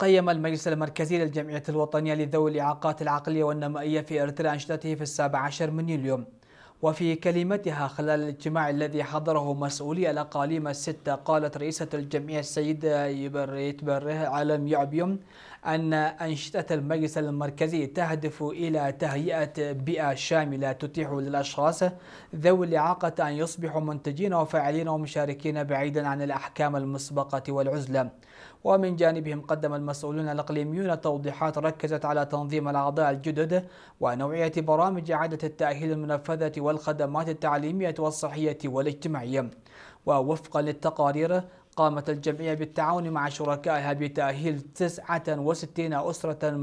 قيم المجلس المركزي للجمعية الوطنية لذوي الإعاقات العقلية والنمائية في إريتريا أنشطته في 17 من يوليو. وفي كلمتها خلال الاجتماع الذي حضره مسؤولي الأقاليم الستة، قالت رئيسة الجمعية السيدة يبريت بره علم يعبيم أن أنشطة المجلس المركزي تهدف إلى تهيئة بيئة شاملة تتيح للأشخاص ذوي الإعاقة أن يصبحوا منتجين وفاعلين ومشاركين بعيدا عن الأحكام المسبقة والعزلة. ومن جانبهم قدم المسؤولون الإقليميون توضيحات ركزت على تنظيم الأعضاء الجدد ونوعية برامج إعادة التأهيل المنفذة والخدمات التعليمية والصحية والاجتماعية. ووفقا للتقارير، قامت الجمعية بالتعاون مع شركائها بتأهيل 69 أسرة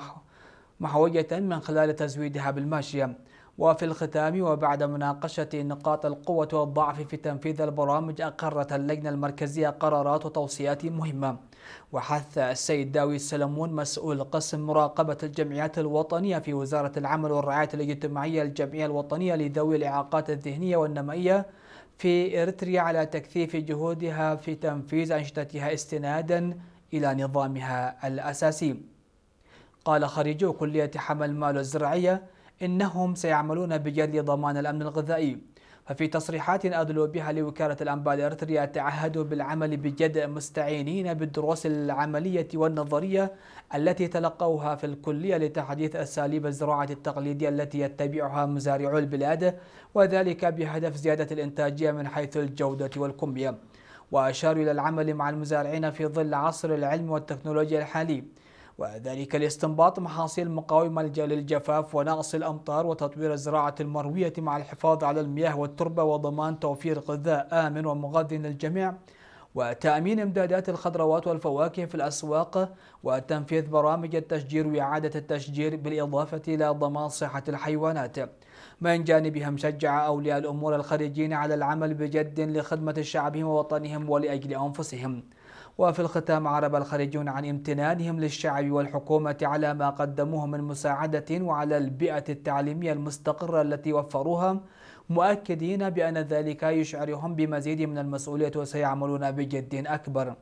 محوجة من خلال تزويدها بالماشية. وفي الختام، وبعد مناقشة نقاط القوة والضعف في تنفيذ البرامج، أقرت اللجنة المركزية قرارات وتوصيات مهمة. وحث السيد داوي السلمون مسؤول قسم مراقبة الجمعيات الوطنية في وزارة العمل والرعاية الاجتماعية الجمعية الوطنية لذوي الإعاقات الذهنية والنمائية في إريتريا على تكثيف جهودها في تنفيذ أنشطتها استنادا إلى نظامها الأساسي. قال خريجو كلية حمل المال الزراعية إنهم سيعملون بجد ضمان الأمن الغذائي. ففي تصريحات أدلوا بها لوكالة الأنباء الإريترية، تعهدوا بالعمل بجد مستعينين بالدروس العملية والنظرية التي تلقوها في الكلية لتحديث أساليب الزراعة التقليدية التي يتبعها مزارعو البلاد، وذلك بهدف زيادة الإنتاجية من حيث الجودة والكمية. وأشاروا إلى العمل مع المزارعين في ظل عصر العلم والتكنولوجيا الحالي، وذلك لاستنباط محاصيل مقاومة للجفاف ونقص الأمطار، وتطوير الزراعة المروية مع الحفاظ على المياه والتربة، وضمان توفير غذاء آمن ومغذي للجميع، وتأمين إمدادات الخضروات والفواكه في الأسواق، وتنفيذ برامج التشجير وإعادة التشجير، بالإضافة إلى ضمان صحة الحيوانات. من جانبهم شجع أولياء الأمور الخريجين على العمل بجد لخدمة شعبهم ووطنهم ولأجل أنفسهم. وفي الختام، عرب الخريجون عن امتنانهم للشعب والحكومة على ما قدموه من مساعدة وعلى البيئة التعليمية المستقرة التي وفروها، مؤكدين بأن ذلك يشعرهم بمزيد من المسؤولية وسيعملون بجد أكبر.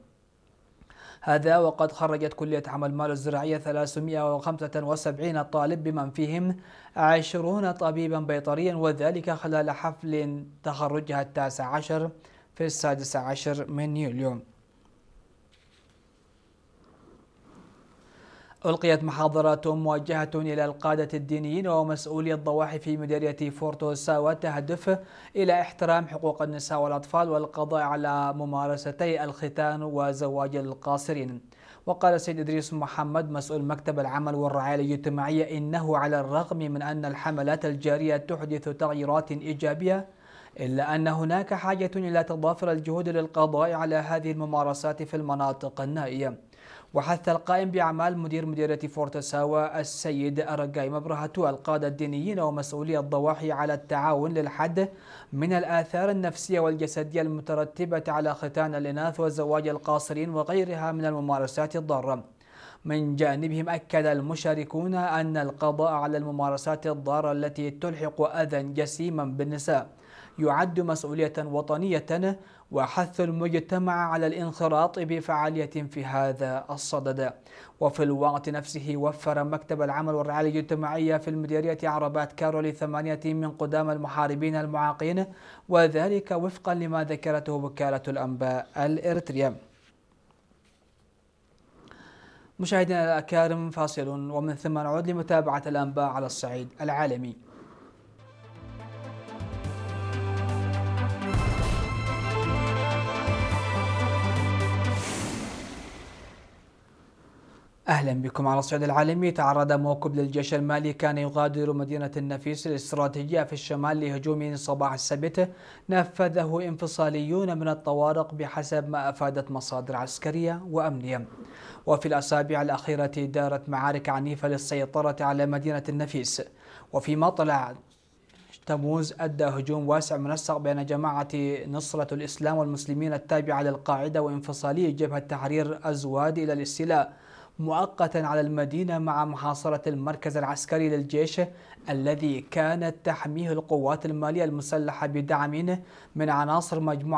هذا وقد خرجت كلية حمل المال الزراعية 375 طالب بمن فيهم 20 طبيبا بيطريا، وذلك خلال حفل تخرجها 19 في 16 من يوليو. ألقيت محاضرات موجهة إلى القادة الدينيين ومسؤولي الضواحي في مديرية فورتو ساوا تهدف إلى احترام حقوق النساء والأطفال والقضاء على ممارستي الختان وزواج القاصرين. وقال السيد إدريس محمد مسؤول مكتب العمل والرعاية الاجتماعية إنه على الرغم من أن الحملات الجارية تحدث تغييرات إيجابية، إلا أن هناك حاجة إلى تضافر الجهود للقضاء على هذه الممارسات في المناطق النائية. وحث القائم بأعمال مدير مديرية فورتو ساوا السيد أرجاي مبرهتو القادة الدينيين ومسؤولي الضواحي على التعاون للحد من الآثار النفسية والجسدية المترتبة على ختان الإناث وزواج القاصرين وغيرها من الممارسات الضارة. من جانبهم أكد المشاركون أن القضاء على الممارسات الضارة التي تلحق أذى جسيما بالنساء يعد مسؤولية وطنية، وحث المجتمع على الانخراط بفعالية في هذا الصدد. وفي الوقت نفسه، وفر مكتب العمل والرعاية الاجتماعية في المديرية عربات كارو ل8 من قدام المحاربين المعاقين، وذلك وفقا لما ذكرته وكالة الأنباء الإريترية. مشاهدينا الأكارم، فاصل ومن ثم نعود لمتابعة الأنباء على الصعيد العالمي. أهلا بكم. على الصعيد العالمي، تعرض موكب للجيش المالي كان يغادر مدينة النفيس الاستراتيجية في الشمال لهجوم صباح السبت نفذه انفصاليون من الطوارق بحسب ما أفادت مصادر عسكرية وأمنية. وفي الأسابيع الأخيرة دارت معارك عنيفة للسيطرة على مدينة النفيس. وفي مطلع تموز أدى هجوم واسع منسق بين جماعة نصرة الإسلام والمسلمين التابعة للقاعدة وانفصالي جبهة تحرير أزواد إلى الاستيلاء مؤقتا على المدينة مع محاصرة المركز العسكري للجيش الذي كانت تحميه القوات المالية المسلحة بدعم من عناصر مجموعة